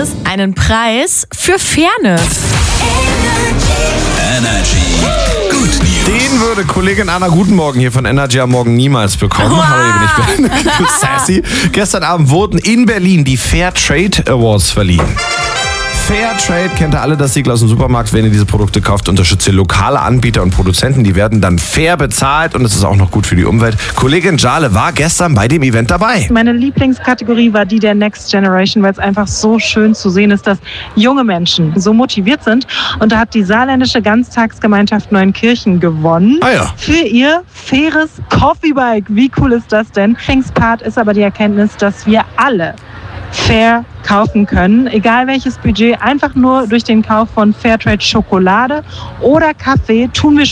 Fairness einen Preis für Fairness. Energy. Good News. Den würde Kollegin Anna Guten Morgen hier von Energy am Morgen niemals bekommen. Wow. Hallo, ich bin Sassy. Gestern Abend wurden in Berlin die Fair Trade Awards verliehen. Fair Trade kennt ihr alle, das Siegel aus dem Supermarkt. Wenn ihr diese Produkte kauft, unterstützt ihr lokale Anbieter und Produzenten. Die werden dann fair bezahlt und es ist auch noch gut für die Umwelt. Kollegin Jale war gestern bei dem Event dabei. Meine Lieblingskategorie war die der Next Generation, weil es einfach so schön zu sehen ist, dass junge Menschen so motiviert sind. Und da hat die saarländische Ganztagsgemeinschaft Neuenkirchen gewonnen. Ah ja. Für ihr faires Coffeebike. Wie cool ist das denn? Lieblingspart ist aber die Erkenntnis, dass wir alle fair kaufen können, egal welches Budget, einfach nur durch den Kauf von Fairtrade Schokolade oder Kaffee tun wir